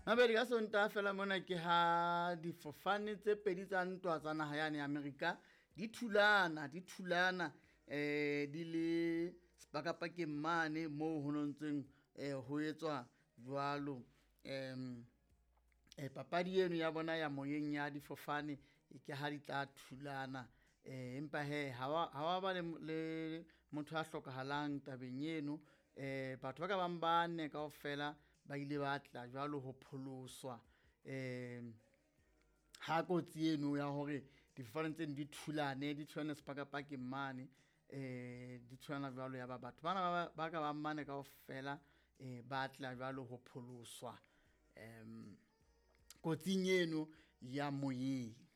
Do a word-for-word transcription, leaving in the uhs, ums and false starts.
Mabedi ka sonta fela mona ke ha difofane tse pedi tsa ntwa tsa naha yane Amerika di thulana di thulana eh di le spakapakeng mane moo ho nontseng eh ho etswa jwalo em eh papadi eno ya bona ya moyeng ya difofane e ke ha di tla thulana eh empa he ha wa ha wa ba le, le motho a hlokahalang tabeng eno eh batho ba ka bang bane kaofela ba ile ba tla jwalo ho pholoswa eh ha kotsi eno ya hore difofane tse di thulane di thulane spakapakeng mane eh di thulana jwalo ya ba batho bana ba ka bang mane kaofela eh ba tla jwalo ho pholoswa em kotsing eno ya moyeng.